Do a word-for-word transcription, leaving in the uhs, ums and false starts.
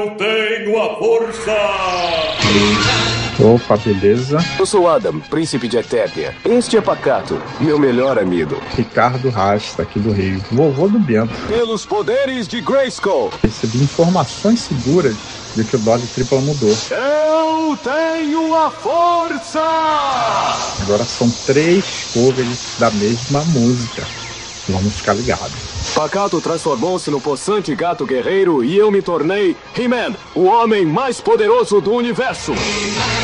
Eu tenho a força! Opa, beleza? Eu sou Adam, príncipe de Eternia. Este é Pacato, meu melhor amigo. Ricardo Rasta, aqui do Rio. Vovô do Bento. Pelos poderes de Grayskull. Recebi informações seguras de que o Dolly Tripla mudou. Eu tenho a força! Agora são três covers da mesma música. Vamos ficar ligados. Pacato transformou-se no possante gato guerreiro e eu me tornei He-Man, o homem mais poderoso do universo.